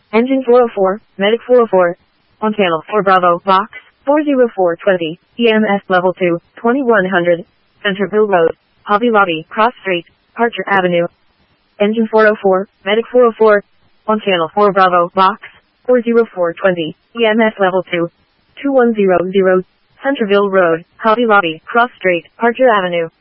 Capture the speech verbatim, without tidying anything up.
Engine four oh four, Medic four oh four. On channel four Bravo, box four oh four twenty, E M S level two, twenty-one hundred. Centerville Road, Hobby Lobby, Cross Street, Archer Avenue. Engine four oh four, Medic four oh four. On channel four Bravo, box four oh four twenty, E M S level two, two one zero zero. Centerville Road, Hobby Lobby, Cross Street, Archer Avenue.